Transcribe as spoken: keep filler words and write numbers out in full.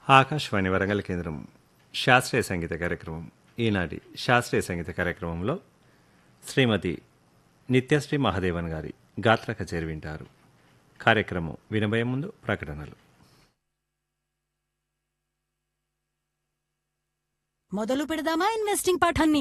ఆకాశవాణి వరంగల్ కేంద్రం శాస్త్రీయ సంగీత కార్యక్రమం. ఈనాటి శాస్త్రీయ సంగీత కార్యక్రమంలో శ్రీమతి నిత్యశ్రీ మహాదేవన్ గారి గాత్ర కచేరి వింటారు. కార్యక్రమం వినబోయే ముందు ప్రకటనలు. మొదలు పెడదామా ఇన్వెస్టింగ్ పాఠాన్ని?